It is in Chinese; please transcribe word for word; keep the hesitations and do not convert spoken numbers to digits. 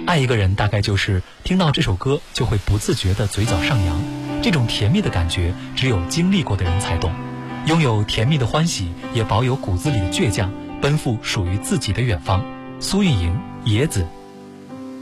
爱一个人大概就是听到这首歌就会不自觉的嘴角上扬，这种甜蜜的感觉只有经历过的人才懂。拥有甜蜜的欢喜，也保有骨子里的倔强，奔赴属于自己的远方。苏运莹、野子。